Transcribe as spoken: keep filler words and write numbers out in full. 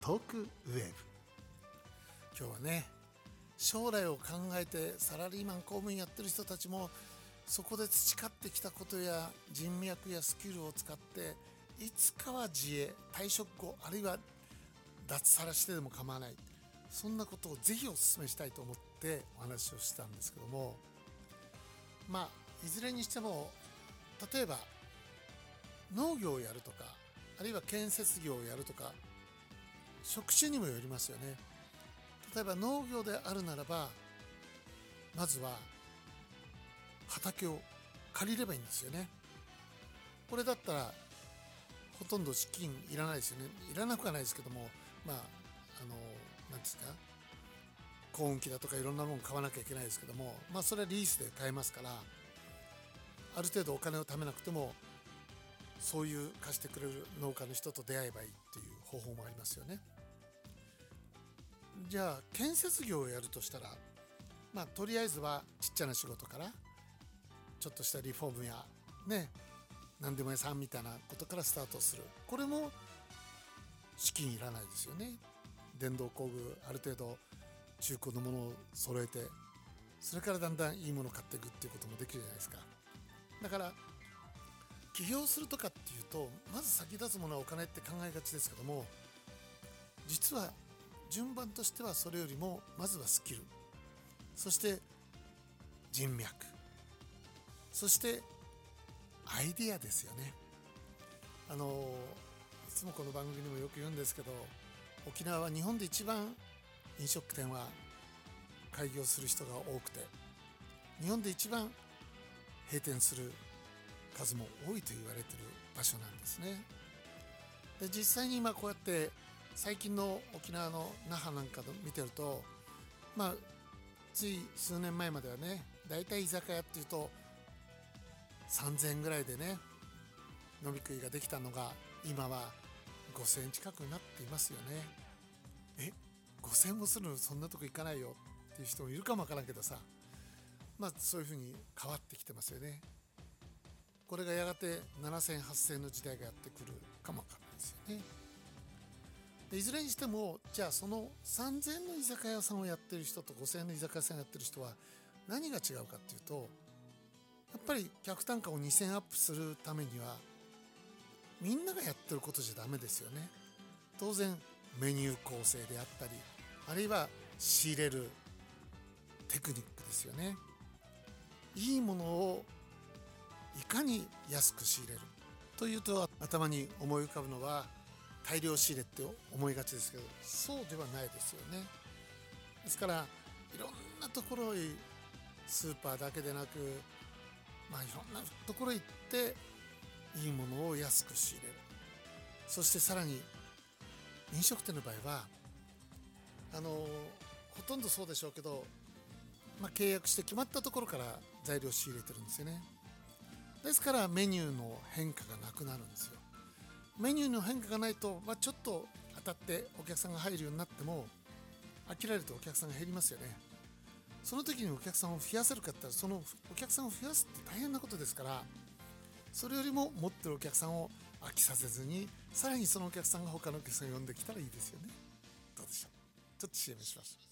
トークウェーブ。今日はね、将来を考えてサラリーマン公務員やってる人たちも、そこで培ってきたことや人脈やスキルを使っていつかは自営、退職後あるいは脱サラしてでも構わない、そんなことをぜひお勧めしたいと思ってお話をしたんですけども、まあいずれにしても、例えば農業をやるとか、あるいは建設業をやるとか、職種にもよりますよね。例えば農業であるならば、まずは畑を借りればいいんですよね。これだったらほとんど資金いらないですよね。いらなくはないですけども、まああの何ですか、耕運機だとかいろんなもの買わなきゃいけないですけども、まあそれはリースで買えますから、ある程度お金を貯めなくてもそういう貸してくれる農家の人と出会えばいいっていう方法もありますよね。じゃあ建設業をやるとしたら、まあとりあえずはちっちゃな仕事から、ちょっとしたリフォームやね、何でも屋さんみたいなことからスタートする。これも資金いらないですよね。電動工具ある程度中古のものを揃えて、それからだんだんいいものを買っていくっていうこともできるじゃないですか。だから起業するとかっていうと、まず先立つものはお金って考えがちですけども、実は順番としてはそれよりもまずはスキル、そして人脈、そしてアイディアですよね。あのいつもこの番組でもよく言うんですけど、沖縄は日本で一番飲食店は開業する人が多くて、日本で一番閉店する数も多いと言われている場所なんですね。で、実際に今こうやって最近の沖縄の那覇なんかで見てると、まあつい数年前まではね、だいたい居酒屋っていうとさんぜんえんぐらいでね、飲み食いができたのが今はごせんえん近くになっていますよね。え、ごせんえんもするのそんなとこ行かないよっていう人もいるかもわからんけどさ、まあそういうふうに変わってきてますよね。これがやがてななせんえんはっせんえんの時代がやってくるかもわからないですよね。でいずれにしても、じゃあそのさんぜんえんの居酒屋さんをやってる人とごせんえんの居酒屋さんをやってる人は何が違うかっていうと、やっぱり客単価をにせんえんアップするためにはみんながやってることじゃダメですよね。当然メニュー構成であったり、あるいは仕入れるテクニックですよね。いいものをいかに安く仕入れるというと、頭に思い浮かぶのは大量仕入れって思いがちですけど、そうではないですよね。ですからいろんなところへ、スーパーだけでなく、まあいろんなところへ行っていいものを安く仕入れる。そしてさらに飲食店の場合はあのほとんどそうでしょうけど、まあ、契約して決まったところから材料を仕入れてるんですよね。ですからメニューの変化がなくなるんですよ。メニューの変化がないと、まあ、ちょっと当たってお客さんが入るようになっても、飽きられるとお客さんが減りますよね。その時にお客さんを増やせるかって言ったら、そのお客さんを増やすって大変なことですから、それよりも持ってるお客さんを飽きさせずに、さらにそのお客さんが他のお客さんを呼んできたらいいですよね。どうでしょう。ちょっと シーエム します。